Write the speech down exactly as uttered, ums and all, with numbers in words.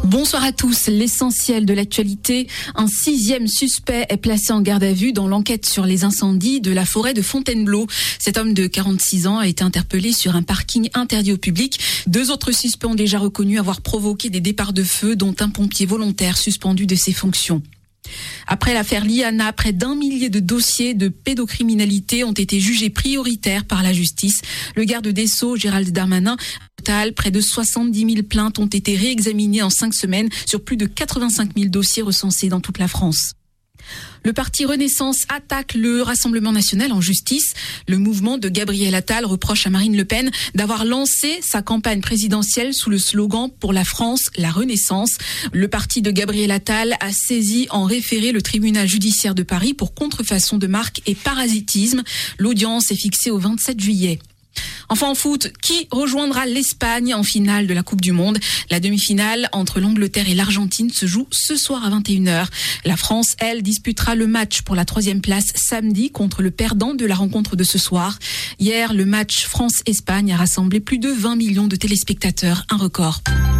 Bonsoir à tous. L'essentiel de l'actualité. Un sixième suspect est placé en garde à vue dans l'enquête sur les incendies de la forêt de Fontainebleau. Cet homme de quarante-six ans a été interpellé sur un parking interdit au public. Deux autres suspects ont déjà reconnu avoir provoqué des départs de feu, dont un pompier volontaire suspendu de ses fonctions. Après l'affaire Liana, près d'un millier de dossiers de pédocriminalité ont été jugés prioritaires par la justice. Le garde des Sceaux, Gérald Darmanin, au total, près de soixante-dix mille plaintes ont été réexaminées en cinq semaines sur plus de quatre-vingt-cinq mille dossiers recensés dans toute la France. Le parti Renaissance attaque le Rassemblement national en justice. Le mouvement de Gabriel Attal reproche à Marine Le Pen d'avoir lancé sa campagne présidentielle sous le slogan « Pour la France, la Renaissance ». Le parti de Gabriel Attal a saisi en référé le tribunal judiciaire de Paris pour contrefaçon de marque et parasitisme. L'audience est fixée au vingt-sept juillet. Enfin en foot, qui rejoindra l'Espagne en finale de la Coupe du Monde? La demi-finale entre l'Angleterre et l'Argentine se joue ce soir à vingt et une heures. La France, elle, disputera le match pour la troisième place samedi contre le perdant de la rencontre de ce soir. Hier, le match France-Espagne a rassemblé plus de vingt millions de téléspectateurs, un record.